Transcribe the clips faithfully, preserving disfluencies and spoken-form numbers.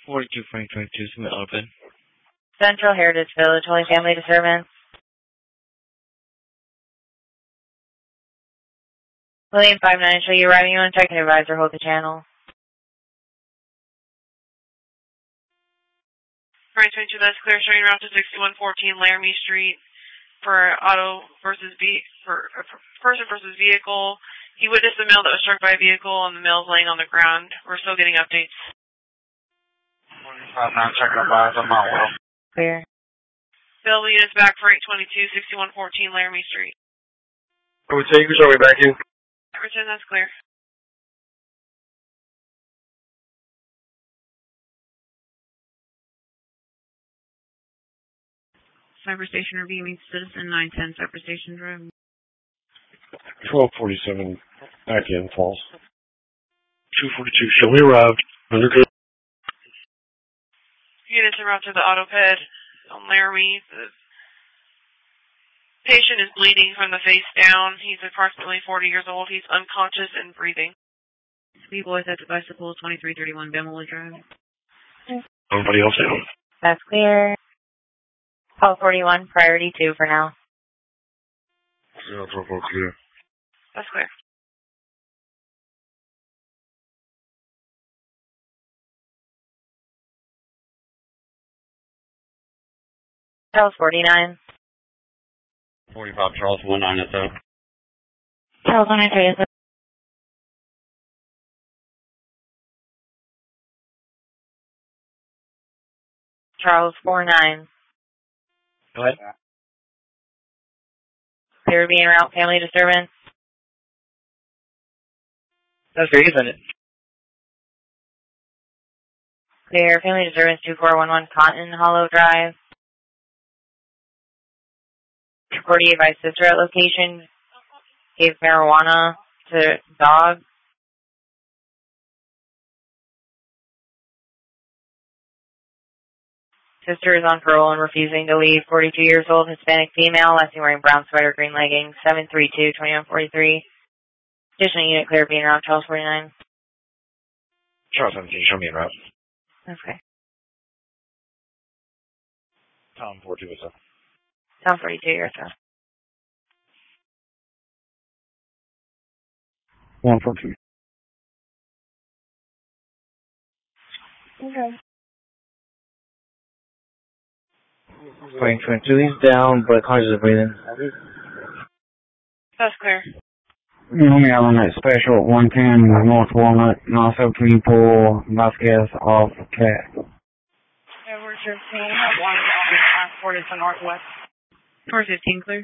forty-two Frank twenty-two, submit open. Central Heritage Village, Holy Family Disturbance. William five nine, show you arriving on check and advisor, hold the channel. Frank twenty-two, that's clear, showing route to sixty-one fourteen Laramie Street for auto versus ve for uh, person versus vehicle. He witnessed a male that was struck by a vehicle and the male's laying on the ground. We're still getting updates. forty-five nine, check and advisor, Mount Will. Clear. Bill units back for eight twenty-two, sixty-one fourteen Laramie Street. I would say you show me back in. Everton, that's clear. Cyber Station reviewing citizen nine ten Cyber Station Drive. twelve forty-seven, back in, false. two forty-two, show me arrived. Understood. Units en route to the autoped on Laramie. The patient is bleeding from the face down. He's approximately forty years old. He's unconscious and breathing. Speed boys at the bicycle, twenty-three thirty-one Beverly Drive. Everybody else down. That's clear. Call forty-one, priority two for now. Yeah, four four clear. That's clear. Charles forty-nine. forty-five, Charles, one nine S O. Charles one nine three S O. Charles four nine. Go ahead. Clear being route, family disturbance. That's fair, isn't it? Clear, family disturbance two four one one Cotton Hollow Drive. forty-eight by sister at location. Gave marijuana to dog. Sister is on parole and refusing to leave. forty-two years old, Hispanic female, last seen wearing brown sweater, green leggings. seven three two, twenty-one forty-three. Additional unit clear being around Charles forty-nine. Charles seventeen, show me in route. Okay. Tom forty-two S O. Tom forty-two, you're so. one forty-two. Okay. Frank twenty-two, he's down, but conscious of breathing. That's clear. We have on that special at one ten North Walnut, and also can you pull Vasquez off Cat? Yeah, we're just seeing have one transported to Northwest. four fifteen clear.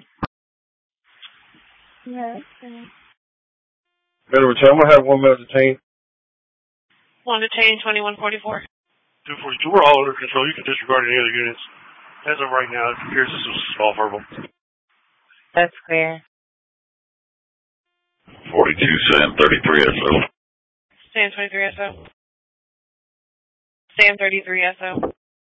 Yes. Better return, I'm going to have one male detained. One detained, twenty-one forty-four. two forty-two, we're all under control. You can disregard any other units. As of right now, it appears this was all verbal. That's clear. forty-two, Sam thirty-three S O. Sam twenty-three S O. Sam thirty-three S O.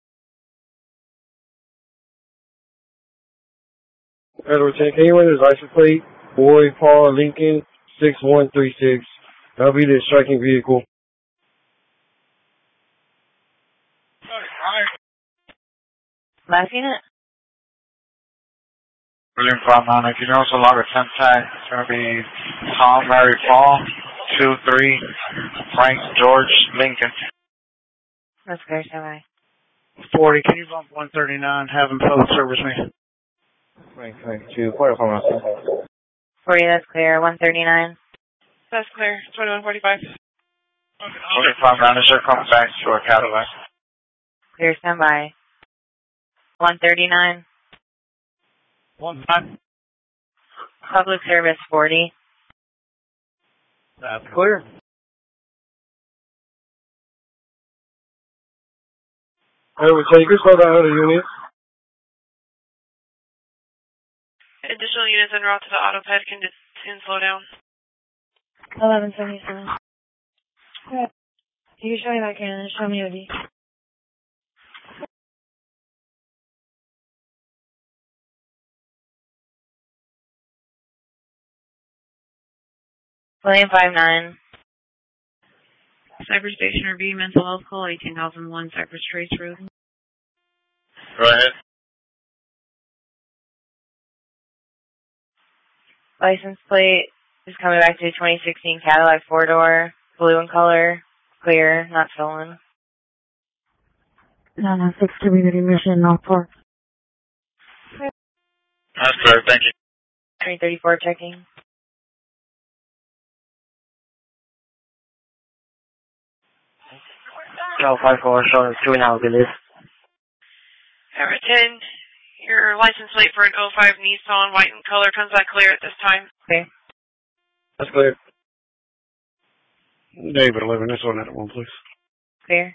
Better return, can you run his license plate? Boy Paul Lincoln, six one three six. That'll be the striking vehicle. Last unit? William five nine, if you know it's a log of ten tag, it's going to be Tom Mary Paul, two three, Frank George Lincoln. That's clear, stand by. forty, can you bump one thirty-nine, have him public service me? Frank twenty-two, quarter from us. forty, that's clear. one thirty-nine. That's clear. twenty-one forty-five. William five nine, is there coming back to our Cadillac? Clear, stand by. one thirty-nine. One nine. Public service forty. That's clear. Hey, we take you slow down the unit. Additional units en route to the autoped can, can slow down. eleven seventy-seven. Okay. You can show me back in and show me O D. William five nine. Cypress Station or B, mental health call, eighteen thousand one Cypress Trace Road. Go ahead. License plate is coming back to twenty sixteen Cadillac four-door, blue in color, clear, not stolen. nine nine six Community Mission, North Park. That's clear, thank you. three thirty-four checking. Charles five four showing two now, good list. Number ten, your license plate for an oh five Nissan, white in color, comes back clear at this time. Okay. That's clear. David eleven, this one at one, please. Clear.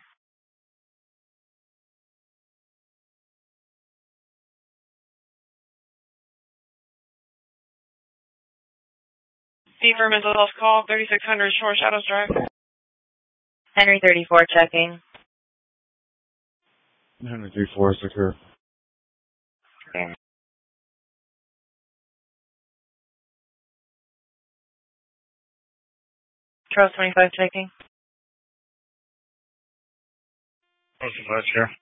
B for mental health call, thirty-six hundred Shore Shadows Drive. Henry thirty-four checking. Henry thirty-four, secure. Clear. Charles twenty-five checking. What's the bus here?